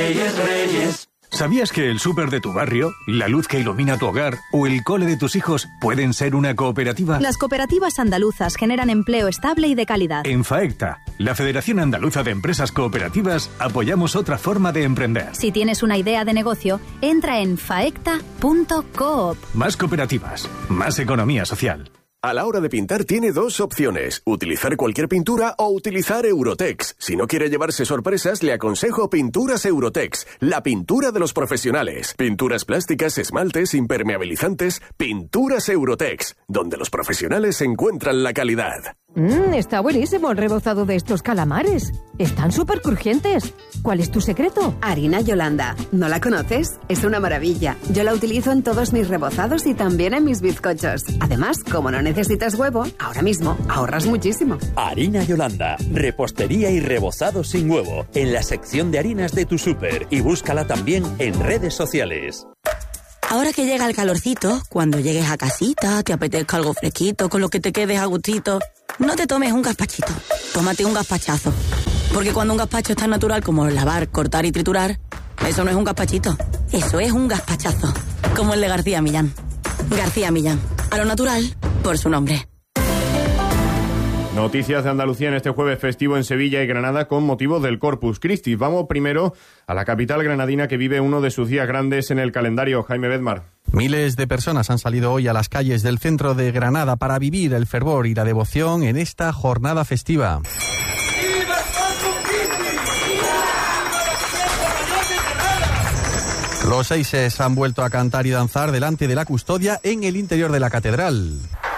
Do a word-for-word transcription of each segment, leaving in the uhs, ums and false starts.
Reyes, Reyes. ¿Sabías que el súper de tu barrio, la luz que ilumina tu hogar o el cole de tus hijos pueden ser una cooperativa? Las cooperativas andaluzas generan empleo estable y de calidad. En FAECTA, la Federación Andaluza de Empresas Cooperativas, apoyamos otra forma de emprender. Si tienes una idea de negocio, entra en faecta punto coop. Más cooperativas, más economía social. A la hora de pintar tiene dos opciones, utilizar cualquier pintura o utilizar Eurotex. Si no quiere llevarse sorpresas, le aconsejo Pinturas Eurotex, la pintura de los profesionales. Pinturas plásticas, esmaltes, impermeabilizantes, Pinturas Eurotex, donde los profesionales encuentran la calidad. Mmm, está buenísimo el rebozado de estos calamares. Están súper crujientes. ¿Cuál es tu secreto? Harina Yolanda. ¿No la conoces? Es una maravilla. Yo la utilizo en todos mis rebozados y también en mis bizcochos. Además, como no necesitas huevo, ahora mismo ahorras muchísimo. Harina Yolanda. Repostería y rebozado sin huevo. En la sección de harinas de tu súper. Y búscala también en redes sociales. Ahora que llega el calorcito, cuando llegues a casita, te apetezca algo fresquito, con lo que te quedes a gustito, no te tomes un gazpachito, tómate un gazpachazo. Porque cuando un gazpacho es tan natural como lavar, cortar y triturar, eso no es un gazpachito, eso es un gazpachazo. Como el de García Millán. García Millán, a lo natural, por su nombre. Noticias de Andalucía en este jueves festivo en Sevilla y Granada con motivo del Corpus Christi. Vamos primero a la capital granadina que vive uno de sus días grandes en el calendario. Jaime Bedmar. Miles de personas han salido hoy a las calles del centro de Granada para vivir el fervor y la devoción en esta jornada festiva. Los seises han vuelto a cantar y danzar delante de la custodia en el interior de la catedral.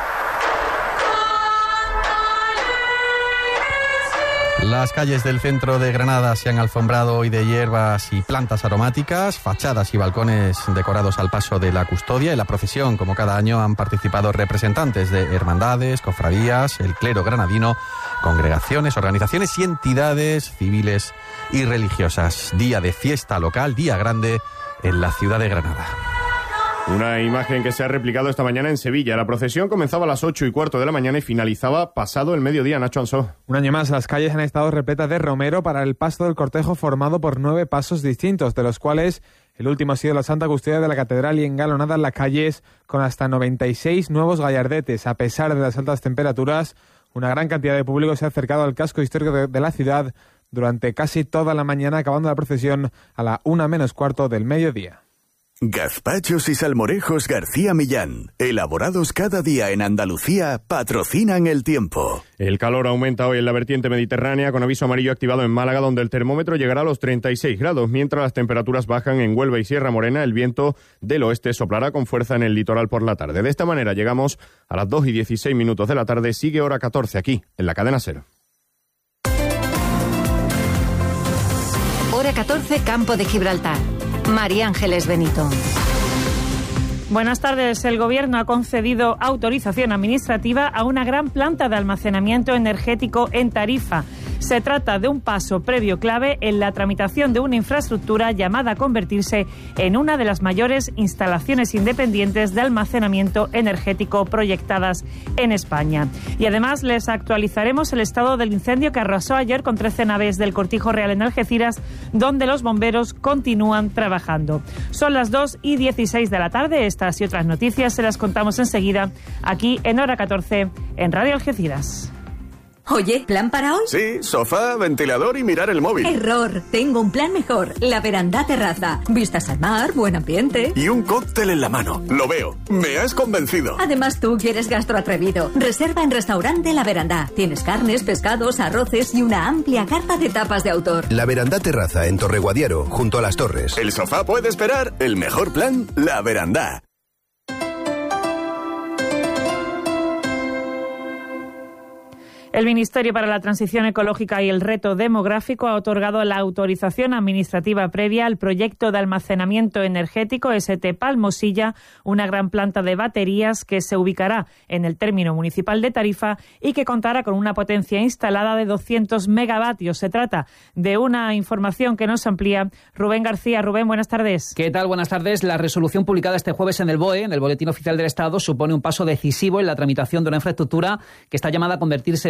Las calles del centro de Granada se han alfombrado hoy de hierbas y plantas aromáticas, fachadas y balcones decorados al paso de la custodia. En la procesión, como cada año, han participado representantes de hermandades, cofradías, el clero granadino, congregaciones, organizaciones y entidades civiles y religiosas. Día de fiesta local, día grande en la ciudad de Granada. Una imagen que se ha replicado esta mañana en Sevilla. La procesión comenzaba a las ocho y cuarto de la mañana y finalizaba pasado el mediodía. Nacho Ansó. Un año más, las calles han estado repletas de romero para el paso del cortejo formado por nueve pasos distintos, de los cuales el último ha sido la Santa Custodia de la Catedral y engalonadas las calles con hasta noventa y seis nuevos gallardetes. A pesar de las altas temperaturas, una gran cantidad de público se ha acercado al casco histórico de, de la ciudad durante casi toda la mañana, acabando la procesión a la una menos cuarto del mediodía. Gazpachos y salmorejos García Millán, elaborados cada día en Andalucía, patrocinan el tiempo. El calor aumenta hoy en la vertiente mediterránea con aviso amarillo activado en Málaga, donde el termómetro llegará a los treinta y seis grados, mientras las temperaturas bajan en Huelva y Sierra Morena. El viento del oeste soplará con fuerza en el litoral por la tarde. De esta manera llegamos a las dos y dieciséis minutos de la tarde. Sigue hora catorce aquí, en la cadena Ser. Hora catorce, Campo de Gibraltar. María Ángeles Benito. Buenas tardes. El Gobierno ha concedido autorización administrativa a una gran planta de almacenamiento energético en Tarifa. Se trata de un paso previo clave en la tramitación de una infraestructura llamada a convertirse en una de las mayores instalaciones independientes de almacenamiento energético proyectadas en España. Y además les actualizaremos el estado del incendio que arrasó ayer con trece naves del Cortijo Real en Algeciras, donde los bomberos continúan trabajando. Son las dos y dieciséis de la tarde. Estas y otras noticias se las contamos enseguida aquí en Hora catorce en Radio Algeciras. Oye, ¿plan para hoy? Sí, sofá, ventilador y mirar el móvil. Error, tengo un plan mejor. La Verandá Terraza. Vistas al mar, buen ambiente. Y un cóctel en la mano. Lo veo. Me has convencido. Además, tú quieres gastroatrevido. Reserva en Restaurante La Verandá. Tienes carnes, pescados, arroces y una amplia carta de tapas de autor. La Verandá Terraza en Torreguadiaro, junto a las Torres. El sofá puede esperar. El mejor plan, La Verandá. El Ministerio para la Transición Ecológica y el Reto Demográfico ha otorgado la autorización administrativa previa al proyecto de almacenamiento energético S T Palmosilla, una gran planta de baterías que se ubicará en el término municipal de Tarifa y que contará con una potencia instalada de doscientos megavatios. Se trata de una información que nos amplía Rubén García. Rubén, buenas tardes. ¿Qué tal? Buenas tardes. La resolución publicada este jueves en el B O E, en el Boletín Oficial del Estado, supone un paso decisivo en la tramitación de una infraestructura que está llamada a convertirse en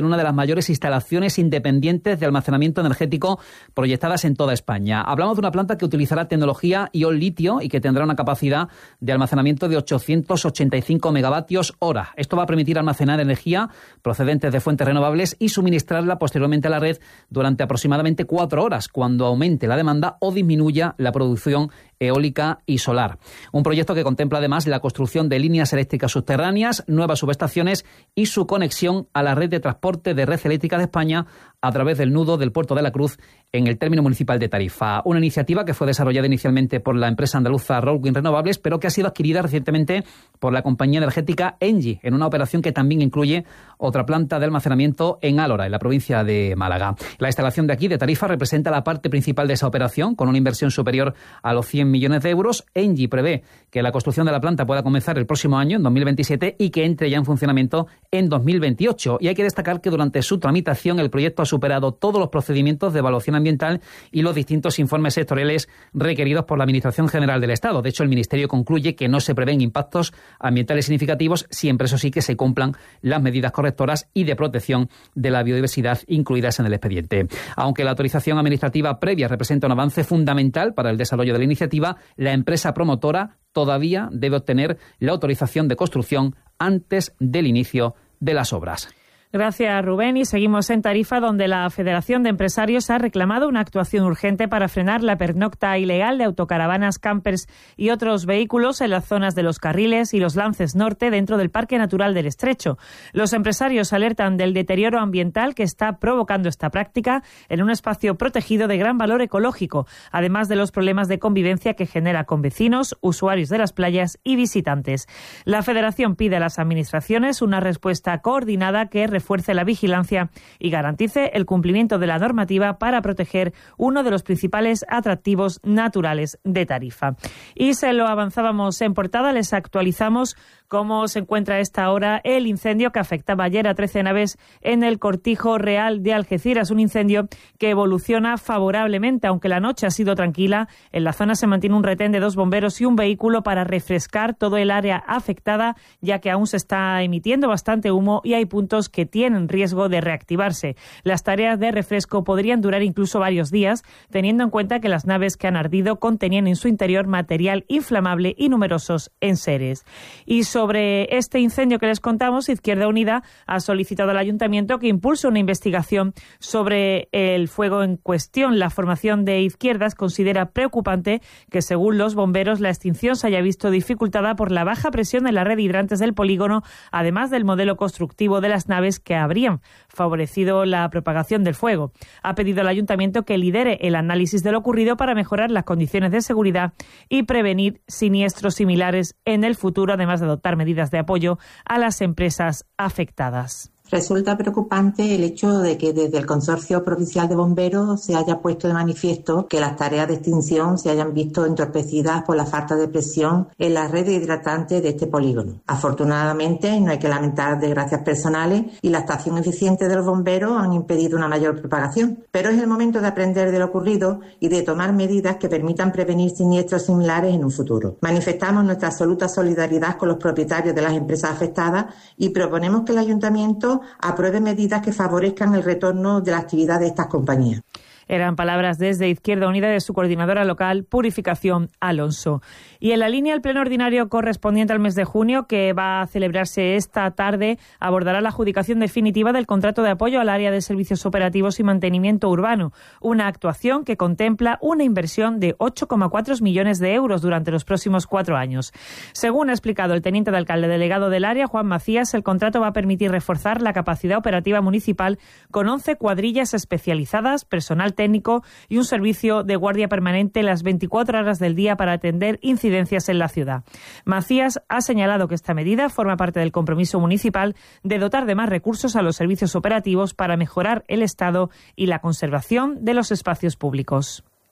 una de las mayores instalaciones independientes de almacenamiento energético proyectadas en toda España. Hablamos de una planta que utilizará tecnología ion litio y que tendrá una capacidad de almacenamiento de ochocientos ochenta y cinco megavatios hora. Esto va a permitir almacenar energía procedentes de fuentes renovables y suministrarla posteriormente a la red durante aproximadamente cuatro horas, cuando aumente la demanda o disminuya la producción eólica y solar. Un proyecto que contempla además la construcción de líneas eléctricas subterráneas, nuevas subestaciones y su conexión a la red de transporte de Red Eléctrica de España a través del nudo del Puerto de la Cruz en el término municipal de Tarifa. Una iniciativa que fue desarrollada inicialmente por la empresa andaluza Rollwind Renovables, pero que ha sido adquirida recientemente por la compañía energética Engie, en una operación que también incluye otra planta de almacenamiento en Álora, en la provincia de Málaga. La instalación de aquí, de Tarifa, representa la parte principal de esa operación, con una inversión superior a los cien millones de euros. Engie prevé que la construcción de la planta pueda comenzar el próximo año, en dos mil veintisiete, y que entre ya en funcionamiento en dos mil veintiocho. Y hay que destacar que durante su tramitación el proyecto ha superado todos los procedimientos de evaluación ambiental y los distintos informes sectoriales requeridos por la Administración General del Estado. De hecho, el Ministerio concluye que no se prevén impactos ambientales significativos, siempre, eso sí, que se cumplan las medidas correctoras y de protección de la biodiversidad incluidas en el expediente. Aunque la autorización administrativa previa representa un avance fundamental para el desarrollo de la iniciativa, la empresa promotora todavía debe obtener la autorización de construcción antes del inicio de las obras. Gracias, Rubén. Y seguimos en Tarifa, donde la Federación de Empresarios ha reclamado una actuación urgente para frenar la pernocta ilegal de autocaravanas, campers y otros vehículos en las zonas de Los Carriles y Los Lances Norte dentro del Parque Natural del Estrecho. Los empresarios alertan del deterioro ambiental que está provocando esta práctica en un espacio protegido de gran valor ecológico, además de los problemas de convivencia que genera con vecinos, usuarios de las playas y visitantes. La Federación pide a las administraciones una respuesta coordinada que refuerce la vigilancia y garantice el cumplimiento de la normativa para proteger uno de los principales atractivos naturales de Tarifa. Y se lo avanzábamos en portada, les actualizamos cómo se encuentra a esta hora el incendio que afectaba ayer a trece naves en el Cortijo Real de Algeciras. Un incendio que evoluciona favorablemente, aunque la noche ha sido tranquila. En la zona se mantiene un retén de dos bomberos y un vehículo para refrescar todo el área afectada, ya que aún se está emitiendo bastante humo y hay puntos que tienen riesgo de reactivarse. Las tareas de refresco podrían durar incluso varios días, teniendo en cuenta que las naves que han ardido contenían en su interior material inflamable y numerosos enseres. Y sobre este incendio que les contamos, Izquierda Unida ha solicitado al Ayuntamiento que impulse una investigación sobre el fuego en cuestión. La formación de izquierdas considera preocupante que, según los bomberos, la extinción se haya visto dificultada por la baja presión en la red de hidrantes del polígono, además del modelo constructivo de las naves que habrían favorecido la propagación del fuego. Ha pedido al Ayuntamiento que lidere el análisis de lo ocurrido para mejorar las condiciones de seguridad y prevenir siniestros similares en el futuro, además de adoptar medidas de apoyo a las empresas afectadas. Resulta preocupante el hecho de que desde el Consorcio Provincial de Bomberos se haya puesto de manifiesto que las tareas de extinción se hayan visto entorpecidas por la falta de presión en la red hidratante de este polígono. Afortunadamente, no hay que lamentar desgracias personales y la actuación eficiente de los bomberos han impedido una mayor propagación. Pero es el momento de aprender de lo ocurrido y de tomar medidas que permitan prevenir siniestros similares en un futuro. Manifestamos nuestra absoluta solidaridad con los propietarios de las empresas afectadas y proponemos que el Ayuntamiento apruebe medidas que favorezcan el retorno de la actividad de estas compañías. Eran palabras desde Izquierda Unida de su coordinadora local, Purificación Alonso. Y en la línea, el pleno ordinario correspondiente al mes de junio, que va a celebrarse esta tarde, abordará la adjudicación definitiva del contrato de apoyo al área de servicios operativos y mantenimiento urbano, una actuación que contempla una inversión de ocho coma cuatro millones de euros durante los próximos cuatro años. Según ha explicado el teniente de alcalde delegado del área, Juan Macías, el contrato va a permitir reforzar la capacidad operativa municipal con once cuadrillas especializadas, personal técnico y un servicio de guardia permanente las veinticuatro horas del día para atender incidencias en la ciudad. Macías ha señalado que esta medida forma parte del compromiso municipal de dotar de más recursos a los servicios operativos para mejorar el estado y la conservación de los espacios públicos.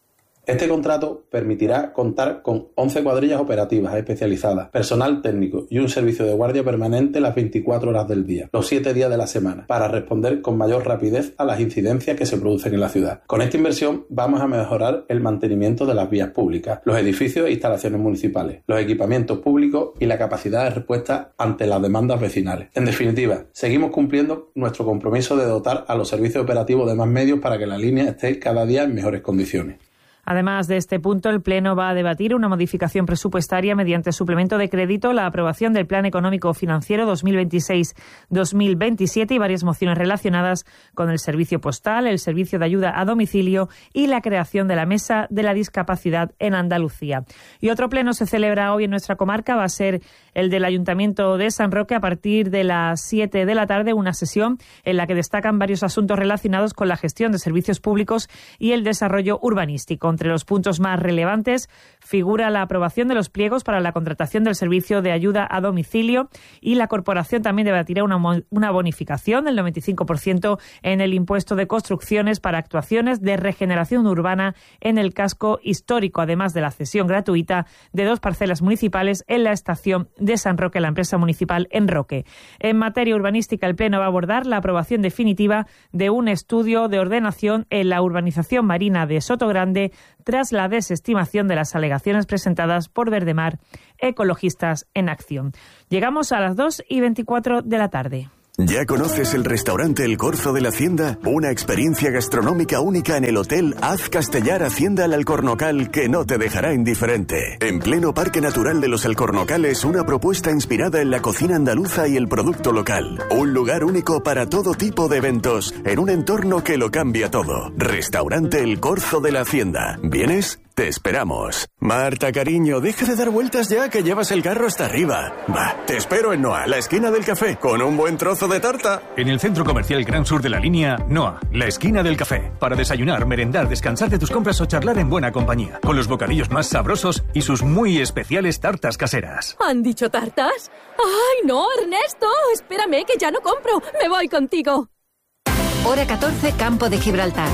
Este contrato permitirá contar con once cuadrillas operativas especializadas, personal técnico y un servicio de guardia permanente las veinticuatro horas del día, los siete días de la semana, para responder con mayor rapidez a las incidencias que se producen en la ciudad. Con esta inversión vamos a mejorar el mantenimiento de las vías públicas, los edificios e instalaciones municipales, los equipamientos públicos y la capacidad de respuesta ante las demandas vecinales. En definitiva, seguimos cumpliendo nuestro compromiso de dotar a los servicios operativos de más medios para que la línea esté cada día en mejores condiciones. Además de este punto, el Pleno va a debatir una modificación presupuestaria mediante suplemento de crédito, la aprobación del Plan Económico Financiero dos mil veintiséis dos mil veintisiete y varias mociones relacionadas con el servicio postal, el servicio de ayuda a domicilio y la creación de la Mesa de la Discapacidad en Andalucía. Y otro pleno se celebra hoy en nuestra comarca, va a ser el del Ayuntamiento de San Roque a partir de las siete de la tarde, una sesión en la que destacan varios asuntos relacionados con la gestión de servicios públicos y el desarrollo urbanístico. Entre los puntos más relevantes figura la aprobación de los pliegos para la contratación del servicio de ayuda a domicilio y la corporación también debatirá una, una bonificación del noventa y cinco por ciento en el impuesto de construcciones para actuaciones de regeneración urbana en el casco histórico, además de la cesión gratuita de dos parcelas municipales en la estación de San Roque, la empresa municipal en Roque. En materia urbanística, el Pleno va a abordar la aprobación definitiva de un estudio de ordenación en la urbanización marina de Sotogrande tras la desestimación de las alegaciones presentadas por Verdemar, Ecologistas en Acción. Llegamos a las dos y veinticuatro de la tarde. ¿Ya conoces el restaurante El Corzo de la Hacienda? Una experiencia gastronómica única en el Hotel Az Castellar Hacienda El Alcornocal que no te dejará indiferente. En pleno Parque Natural de los Alcornocales, una propuesta inspirada en la cocina andaluza y el producto local. Un lugar único para todo tipo de eventos, en un entorno que lo cambia todo. Restaurante El Corzo de la Hacienda. ¿Vienes? Te esperamos. Marta, cariño, deja de dar vueltas ya que llevas el carro hasta arriba. Va, te espero en Noa, la esquina del café, con un buen trozo de tarta. En el Centro Comercial Gran Sur de la Línea, Noa, la esquina del café. Para desayunar, merendar, descansar de tus compras o charlar en buena compañía. Con los bocadillos más sabrosos y sus muy especiales tartas caseras. ¿Han dicho tartas? ¡Ay, no, Ernesto! Espérame, que ya no compro. Me voy contigo. Hora catorce, Campo de Gibraltar.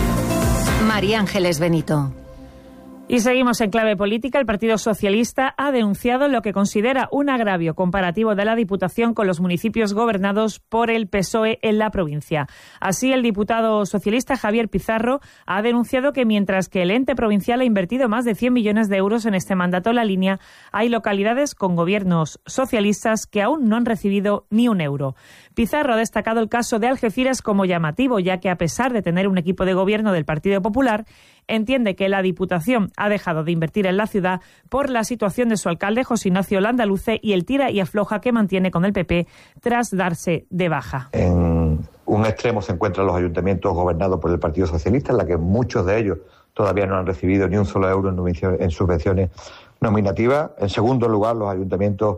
María Ángeles Benito. Y seguimos en clave política. El Partido Socialista ha denunciado lo que considera un agravio comparativo de la Diputación con los municipios gobernados por el P S O E en la provincia. Así, el diputado socialista Javier Pizarro ha denunciado que mientras que el ente provincial ha invertido más de cien millones de euros en este mandato en la línea, hay localidades con gobiernos socialistas que aún no han recibido ni un euro. Pizarro ha destacado el caso de Algeciras como llamativo, ya que a pesar de tener un equipo de gobierno del Partido Popular, entiende que la Diputación ha dejado de invertir en la ciudad por la situación de su alcalde José Ignacio Landaluce y el tira y afloja que mantiene con el P P tras darse de baja. En un extremo se encuentran los ayuntamientos gobernados por el Partido Socialista, en la que muchos de ellos todavía no han recibido ni un solo euro en subvenciones nominativas. En segundo lugar, los ayuntamientos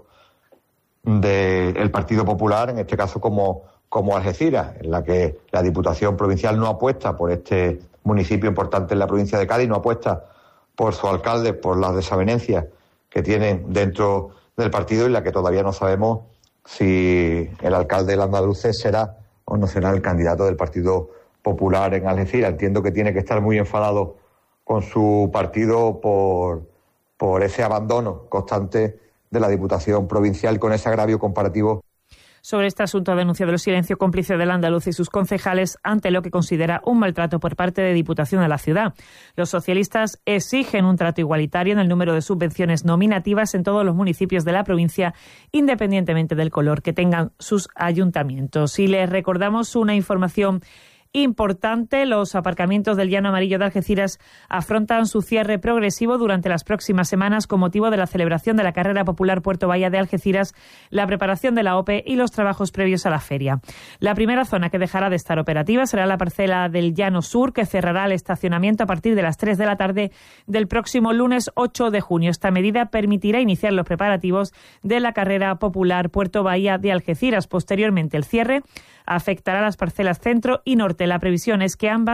del Partido Popular, en este caso como, como Algeciras, en la que la Diputación Provincial no apuesta por este municipio importante en la provincia de Cádiz, no apuesta por su alcalde, por las desavenencias que tienen dentro del partido y la que todavía no sabemos si el alcalde Landaluce será o no será el candidato del Partido Popular en Algeciras. Entiendo que tiene que estar muy enfadado con su partido por, por ese abandono constante de la Diputación Provincial, con ese agravio comparativo. Sobre este asunto ha denunciado el silencio cómplice del andaluz y sus concejales ante lo que considera un maltrato por parte de Diputación de la ciudad. Los socialistas exigen un trato igualitario en el número de subvenciones nominativas en todos los municipios de la provincia, independientemente del color que tengan sus ayuntamientos. Y les recordamos una información importante. Los aparcamientos del Llano Amarillo de Algeciras afrontan su cierre progresivo durante las próximas semanas con motivo de la celebración de la Carrera Popular Puerto Bahía de Algeciras, la preparación de la O P E y los trabajos previos a la feria. La primera zona que dejará de estar operativa será la parcela del Llano Sur, que cerrará el estacionamiento a partir de las tres de la tarde del próximo lunes ocho de junio. Esta medida permitirá iniciar los preparativos de la Carrera Popular Puerto Bahía de Algeciras. Posteriormente, el cierre afectará las parcelas centro y norte. La previsión es que ambas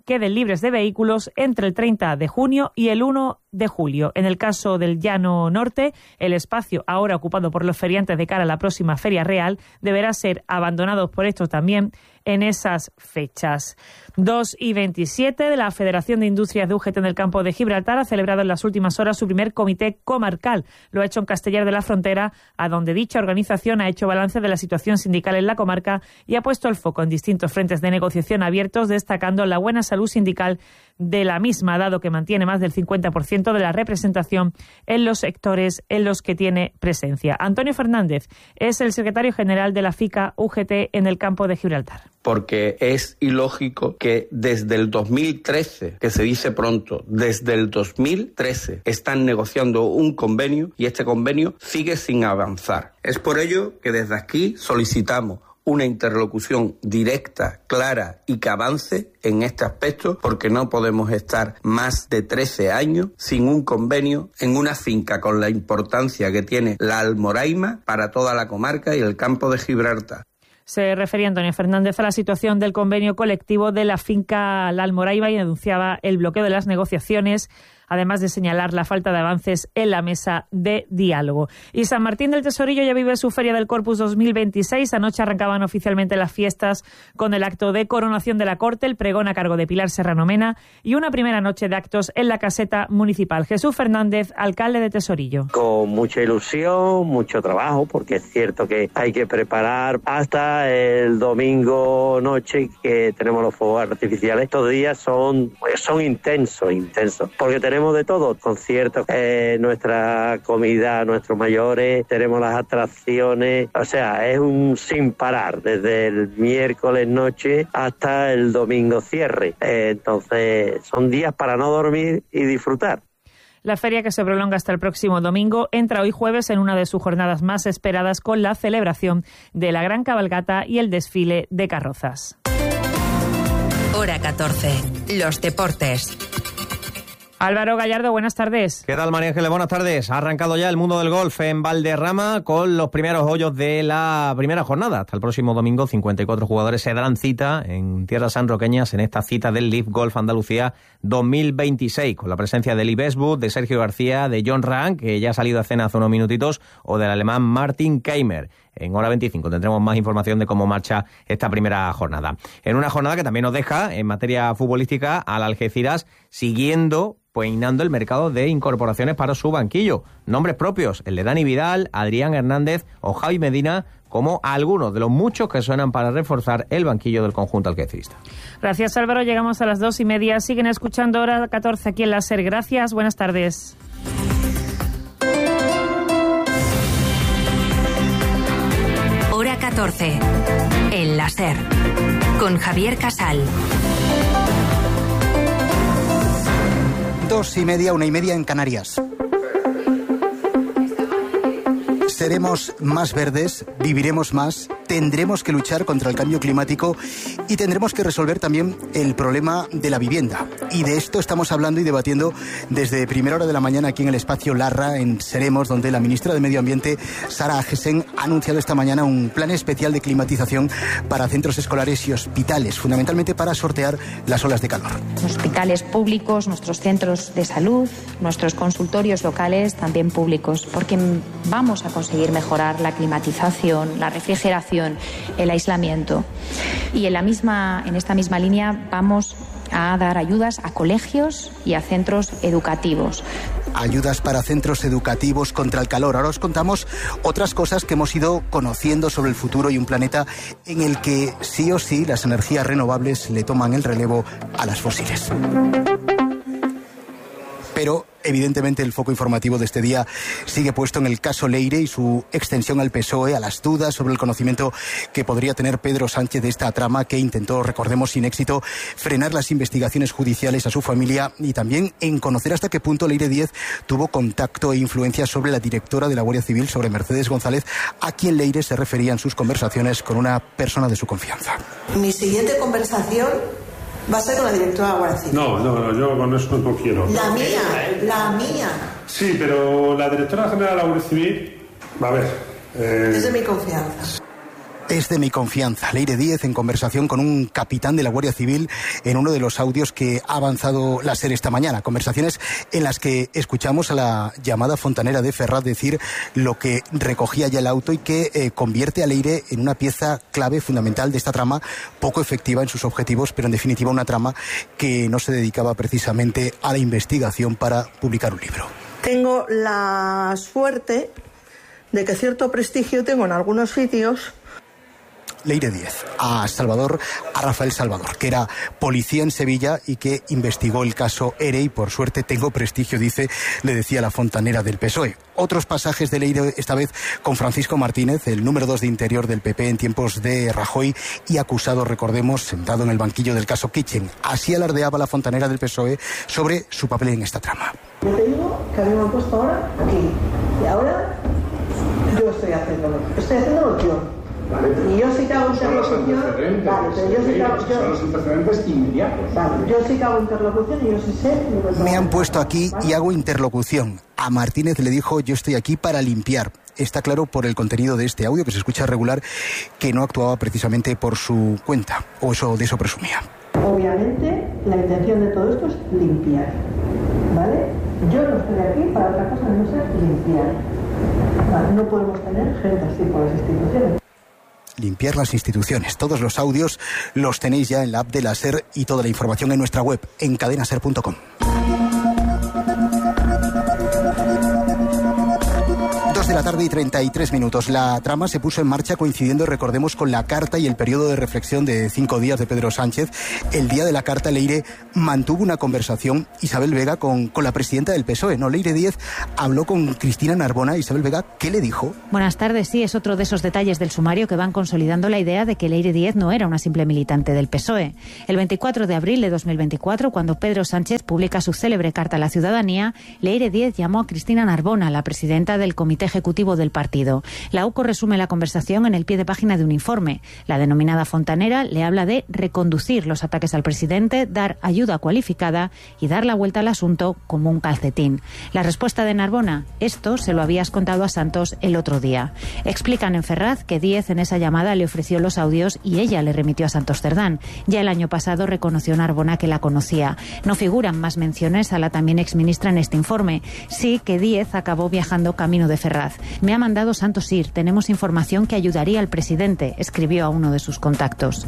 queden libres de vehículos entre el treinta de junio y el uno de julio. En el caso del Llano Norte, el espacio ahora ocupado por los feriantes de cara a la próxima Feria Real deberá ser abandonado por estos también en esas fechas. dos y veintisiete de la Federación de Industrias de U G T en el campo de Gibraltar ha celebrado en las últimas horas su primer comité comarcal. Lo ha hecho en Castellar de la Frontera, a donde dicha organización ha hecho balance de la situación sindical en la comarca y ha puesto el foco en distintos frentes de negociación abiertos, destacando la buena salud sindical de la misma, dado que mantiene más del cincuenta por ciento de la representación en los sectores en los que tiene presencia. Antonio Fernández es el secretario general de la FICA U G T en el campo de Gibraltar. Porque es ilógico que desde el dos mil trece, que se dice pronto, desde el dos mil trece están negociando un convenio y este convenio sigue sin avanzar. Es por ello que desde aquí solicitamos una interlocución directa, clara y que avance en este aspecto, porque no podemos estar más de trece años sin un convenio en una finca con la importancia que tiene la Almoraima para toda la comarca y el campo de Gibraltar. Se refería Antonio Fernández a la situación del convenio colectivo de la finca La Almoraima y denunciaba el bloqueo de las negociaciones, además de señalar la falta de avances en la mesa de diálogo. Y San Martín del Tesorillo ya vive su Feria del Corpus dos mil veintiséis. Anoche arrancaban oficialmente las fiestas con el acto de coronación de la corte, el pregón a cargo de Pilar Serrano Mena y una primera noche de actos en la caseta municipal. Jesús Fernández, alcalde de Tesorillo. Con mucha ilusión, mucho trabajo, porque es cierto que hay que preparar hasta el domingo noche que tenemos los fuegos artificiales. Estos días son, pues son intensos, intensos, porque tenemos Tenemos de todo, conciertos, eh, nuestra comida, nuestros mayores, tenemos las atracciones, o sea, es un sin parar, desde el miércoles noche hasta el domingo cierre. Eh, entonces, son días para no dormir y disfrutar. La feria, que se prolonga hasta el próximo domingo, entra hoy jueves en una de sus jornadas más esperadas con la celebración de la Gran Cabalgata y el desfile de carrozas. Hora catorce. Los deportes. Álvaro Gallardo, buenas tardes. ¿Qué tal, María Ángeles? Buenas tardes. Ha arrancado ya el mundo del golf en Valderrama con los primeros hoyos de la primera jornada. Hasta el próximo domingo, cincuenta y cuatro jugadores se darán cita en tierras sanroqueñas en esta cita del Live Golf Andalucía dos mil veintiséis, con la presencia de Lee Westwood, de Sergio García, de John Ram, que ya ha salido a cena hace unos minutitos, o del alemán Martin Keimer. En hora veinticinco tendremos más información de cómo marcha esta primera jornada. En una jornada que también nos deja, en materia futbolística, al Algeciras siguiendo, peinando el mercado de incorporaciones para su banquillo. Nombres propios, el de Dani Vidal, Adrián Hernández o Javi Medina, como algunos de los muchos que suenan para reforzar el banquillo del conjunto algecirista. Gracias, Álvaro. Llegamos a las dos y media. Siguen escuchando Hora catorce aquí en la SER. Gracias, buenas tardes. Hora catorce, en la SER, con Javier Casal. Dos y media, una y media en Canarias. Seremos más verdes, viviremos más, tendremos que luchar contra el cambio climático y tendremos que resolver también el problema de la vivienda. Y de esto estamos hablando y debatiendo desde primera hora de la mañana aquí en el espacio Larra, en Seremos, donde la ministra de Medio Ambiente, Sara Agesen, ha anunciado esta mañana un plan especial de climatización para centros escolares y hospitales, fundamentalmente para sortear las olas de calor. Hospitales públicos, nuestros centros de salud, nuestros consultorios locales también públicos, porque vamos a conseguir mejorar la climatización, la refrigeración, el aislamiento. Y en la misma, en esta misma línea vamos a dar ayudas a colegios y a centros educativos. Ayudas para centros educativos contra el calor. Ahora os contamos otras cosas que hemos ido conociendo sobre el futuro y un planeta en el que sí o sí las energías renovables le toman el relevo a las fósiles. Pero, evidentemente, el foco informativo de este día sigue puesto en el caso Leire y su extensión al P S O E, a las dudas sobre el conocimiento que podría tener Pedro Sánchez de esta trama que intentó, recordemos sin éxito, frenar las investigaciones judiciales a su familia y también en conocer hasta qué punto Leire Díez tuvo contacto e influencia sobre la directora de la Guardia Civil, sobre Mercedes González, a quien Leire se refería en sus conversaciones con una persona de su confianza. Mi siguiente conversación va a ser con la directora de la Guardia Civil. No, no, no, yo con eso no quiero. La mía, la mía. Sí, pero la directora general de la Guardia Civil, a ver... Eh... Es de mi confianza. Es de mi confianza. Leire Díez en conversación con un capitán de la Guardia Civil en uno de los audios que ha avanzado la SER esta mañana. Conversaciones en las que escuchamos a la llamada fontanera de Ferraz decir lo que recogía ya el auto y que eh, convierte a Leire en una pieza clave fundamental de esta trama, poco efectiva en sus objetivos, pero en definitiva una trama que no se dedicaba precisamente a la investigación para publicar un libro. Tengo la suerte de que cierto prestigio tengo en algunos sitios. Leire Díez, a Salvador, a Rafael Salvador, que era policía en Sevilla y que investigó el caso ERE y por suerte tengo prestigio, dice, le decía la fontanera del P S O E. Otros pasajes de Leire, esta vez con Francisco Martínez, el número dos de Interior del P P en tiempos de Rajoy y acusado, recordemos, sentado en el banquillo del caso Kitchen. Así alardeaba la fontanera del P S O E sobre su papel en esta trama. Yo te digo que a mí me han puesto ahora aquí y ahora yo estoy haciéndolo, estoy haciéndolo yo. Vale, y yo sí que hago interlocución. Vale, pero yo sí que hago. Son los antecedentes inmediatos. Vale, yo sí que hago interlocución y yo sí sé. Me han puesto aquí y hago interlocución. A Martínez le dijo: yo estoy aquí para limpiar. Está claro por el contenido de este audio, que se escucha regular, que no actuaba precisamente por su cuenta, o eso de eso presumía. Obviamente, la intención de todo esto es limpiar. ¿Vale? Yo no estoy aquí para otra cosa que no sea limpiar. Vale, no podemos tener gente así por las instituciones. Limpiar las instituciones. Todos los audios los tenéis ya en la app de la SER y toda la información en nuestra web, en cadena ser punto com. De la tarde y treinta y tres minutos. La trama se puso en marcha coincidiendo, recordemos, con la carta y el periodo de reflexión de cinco días de Pedro Sánchez. El día de la carta, Leire mantuvo una conversación, Isabel Vega, con, con la presidenta del P S O E, ¿no? Leire Díez habló con Cristina Narbona. Isabel Vega, ¿qué le dijo? Buenas tardes. Sí, es otro de esos detalles del sumario que van consolidando la idea de que Leire Díez no era una simple militante del P S O E. El veinticuatro de abril de dos mil veinticuatro, cuando Pedro Sánchez publica su célebre carta a la ciudadanía, Leire Díez llamó a Cristina Narbona, la presidenta del Comité Ejecutivo Ejecutivo del partido. La U C O resume la conversación en el pie de página de un informe. La denominada fontanera le habla de reconducir los ataques al presidente, dar ayuda cualificada y dar la vuelta al asunto como un calcetín. La respuesta de Narbona: esto se lo habías contado a Santos el otro día. Explican en Ferraz que Díez en esa llamada le ofreció los audios y ella le remitió a Santos Cerdán. Ya el año pasado reconoció Narbona que la conocía. No figuran más menciones a la también exministra en este informe. Sí que Díez acabó viajando camino de Ferraz. Me ha mandado Santos ir. Tenemos información que ayudaría al presidente, escribió a uno de sus contactos.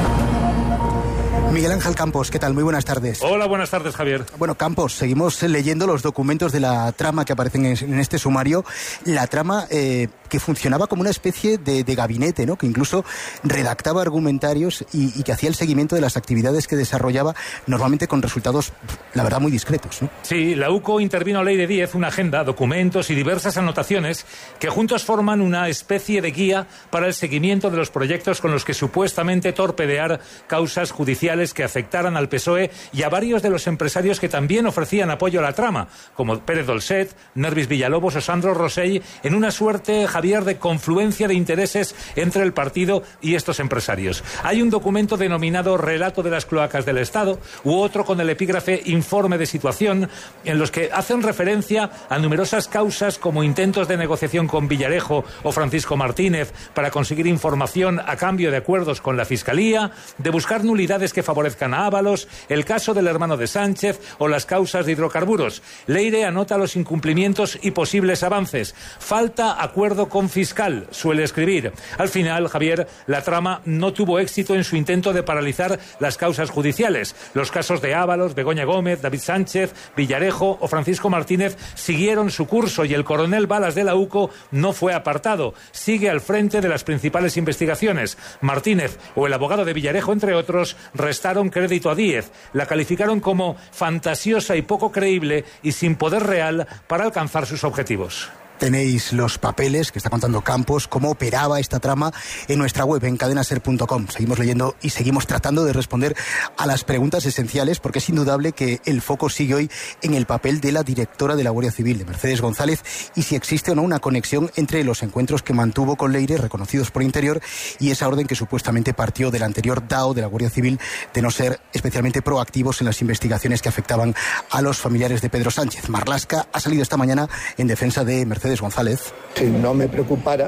Miguel Ángel Campos, ¿qué tal? Muy buenas tardes. Hola, buenas tardes, Javier. Bueno, Campos, seguimos leyendo los documentos de la trama que aparecen en este sumario. La trama eh, que funcionaba como una especie de, de gabinete, ¿no? Que incluso redactaba argumentarios y, y que hacía el seguimiento de las actividades que desarrollaba, normalmente con resultados, la verdad, muy discretos, ¿no? Sí, la U C O intervino a Leire Díez una agenda, documentos y diversas anotaciones que juntos forman una especie de guía para el seguimiento de los proyectos con los que supuestamente torpedear causas judiciales que afectaran al P S O E y a varios de los empresarios que también ofrecían apoyo a la trama, como Pérez Dolcet, Nervis Villalobos o Sandro Rosell, en una suerte, Javier, de confluencia de intereses entre el partido y estos empresarios. Hay un documento denominado Relato de las cloacas del Estado u otro con el epígrafe Informe de situación, en los que hacen referencia a numerosas causas como intentos de negociación con Villarejo o Francisco Martínez para conseguir información a cambio de acuerdos con la Fiscalía, de buscar nulidades que favorezcan a Ábalos, el caso del hermano de Sánchez o las causas de hidrocarburos. Leire anota los incumplimientos y posibles avances. Falta acuerdo con fiscal, suele escribir. Al final, Javier, la trama no tuvo éxito en su intento de paralizar las causas judiciales. Los casos de Ábalos, Begoña Gómez, David Sánchez, Villarejo o Francisco Martínez siguieron su curso y el coronel Balas de la U C O no fue apartado. Sigue al frente de las principales investigaciones. Martínez o el abogado de Villarejo, entre otros, restaron crédito a Díez. La calificaron como fantasiosa y poco creíble y sin poder real para alcanzar sus objetivos. Tenéis los papeles que está contando Campos, cómo operaba esta trama en nuestra web, en cadena ser punto com. Seguimos leyendo y seguimos tratando de responder a las preguntas esenciales, porque es indudable que el foco sigue hoy en el papel de la directora de la Guardia Civil, de Mercedes González, y si existe o no una conexión entre los encuentros que mantuvo con Leire, reconocidos por Interior, y esa orden que supuestamente partió del anterior D A O de la Guardia Civil de no ser especialmente proactivos en las investigaciones que afectaban a los familiares de Pedro Sánchez. Marlaska ha salido esta mañana en defensa de Mercedes González. Si no me preocupara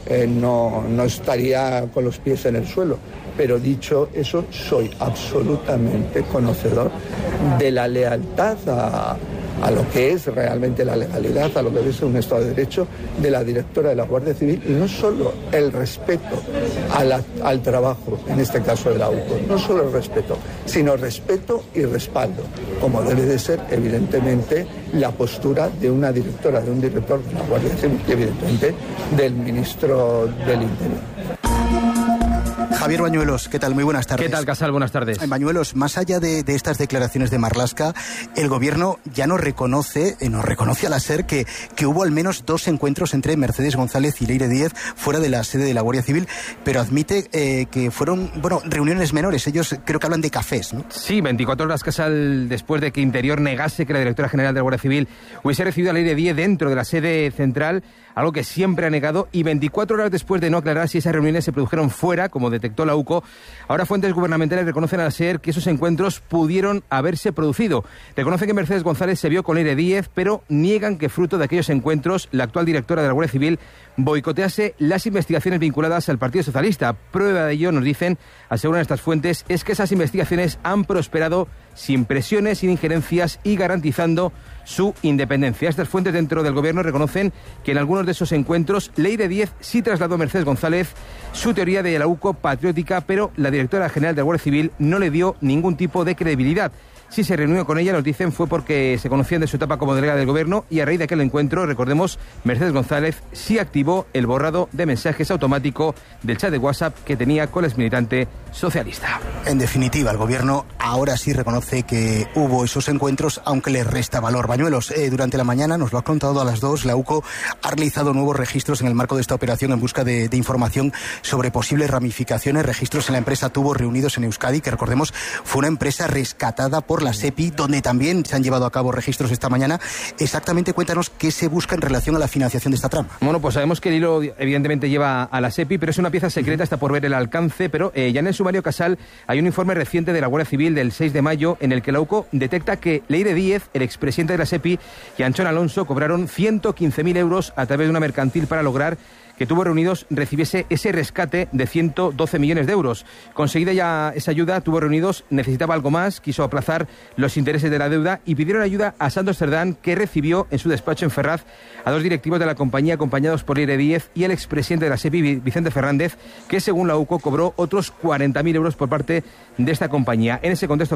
eh, no, no estaría con los pies en el suelo. Pero dicho eso, soy absolutamente conocedor de la lealtad a, a lo que es realmente la legalidad, a lo que es un Estado de Derecho de la directora de la Guardia Civil, y no solo el respeto a la, al trabajo, en este caso de la U C O, no solo el respeto, sino respeto y respaldo, como debe de ser evidentemente la postura de una directora, de un director de la Guardia Civil y evidentemente del ministro del Interior. Javier Bañuelos, ¿qué tal? Muy buenas tardes. ¿Qué tal, Casal? Buenas tardes. Bañuelos, más allá de, de estas declaraciones de Marlaska, el Gobierno ya nos reconoce, eh, nos reconoce a la SER que, que hubo al menos dos encuentros entre Mercedes González y Leire Díez fuera de la sede de la Guardia Civil, pero admite eh, que fueron, bueno, reuniones menores. Ellos creo que hablan de cafés, ¿no? Sí, veinticuatro horas, Casal, después de que Interior negase que la directora general de la Guardia Civil hubiese recibido a Leire Díez dentro de la sede central, algo que siempre ha negado, y veinticuatro horas después de no aclarar si esas reuniones se produjeron fuera, como detectó la U C O, ahora fuentes gubernamentales reconocen a la SER que esos encuentros pudieron haberse producido. Reconocen que Mercedes González se vio con Leire Díez, pero niegan que fruto de aquellos encuentros la actual directora de la Guardia Civil boicotease las investigaciones vinculadas al Partido Socialista. Prueba de ello, nos dicen, aseguran estas fuentes, es que esas investigaciones han prosperado sin presiones, sin injerencias y garantizando su independencia. Estas fuentes dentro del Gobierno reconocen que en algunos de esos encuentros Leire Díez sí trasladó a Mercedes González su teoría de la U C O patriótica, pero la directora general de la Guardia Civil no le dio ningún tipo de credibilidad. Si se reunió con ella, nos dicen, fue porque se conocían de su etapa como delegada del Gobierno, y a raíz de aquel encuentro, recordemos, Mercedes González sí activó el borrado de mensajes automático del chat de WhatsApp que tenía con el exmilitante socialista. En definitiva, el Gobierno ahora sí reconoce que hubo esos encuentros, aunque le resta valor. Bañuelos, eh, durante la mañana, nos lo ha contado a las dos, la U C O ha realizado nuevos registros en el marco de esta operación en busca de, de información sobre posibles ramificaciones, registros en la empresa Tubo reunidos en Euskadi, que recordemos fue una empresa rescatada por la SEPI, donde también se han llevado a cabo registros esta mañana. Exactamente, cuéntanos qué se busca en relación a la financiación de esta trama. Bueno, pues sabemos que el hilo evidentemente lleva a la SEPI, pero es una pieza secreta, está por ver el alcance, pero eh, ya en el sumario, Casal, hay un informe reciente de la Guardia Civil del seis de mayo en el que la U C O detecta que Leire Díez, el expresidente de la SEPI, y Anchón Alonso cobraron ciento quince mil euros a través de una mercantil para lograr que Tubo Reunidos recibiese ese rescate de ciento doce millones de euros. Conseguida ya esa ayuda, Tubo Reunidos necesitaba algo más, quiso aplazar los intereses de la deuda y pidieron ayuda a Santos Cerdán, que recibió en su despacho en Ferraz a dos directivos de la compañía acompañados por Leire Díez y el expresidente de la SEPI, Vicente Fernández, que según la U C O cobró otros cuarenta mil euros por parte de esta compañía. En ese contexto,